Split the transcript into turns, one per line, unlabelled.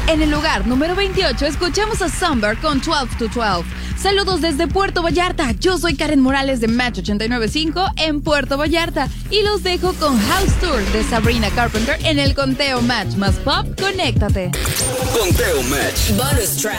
En el lugar número 28 escuchamos a Summer con 12 to 12. Saludos desde Puerto Vallarta. Yo soy Karen Morales de Match 89.5 en Puerto Vallarta y los dejo con House Tour de Sabrina Carpenter en el conteo Match más Pop. Conéctate.
Conteo Match.
Bonus track.